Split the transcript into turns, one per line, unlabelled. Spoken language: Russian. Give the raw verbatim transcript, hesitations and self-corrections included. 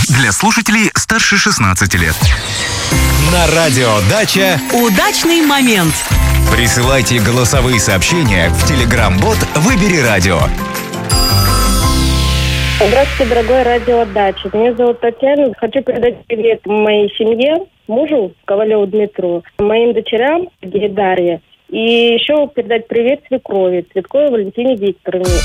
Для слушателей старше шестнадцати лет.
На радио «Дача»
удачный момент.
Присылайте голосовые сообщения в Telegram-бот «Выбери радио».
Здравствуйте, дорогое радио «Дача». Меня зовут Татьяна. Хочу передать привет моей семье, мужу Ковалеву Дмитру, моим дочерям Дарье. И еще передать привет свекрови Цветковой Валентине Викторовне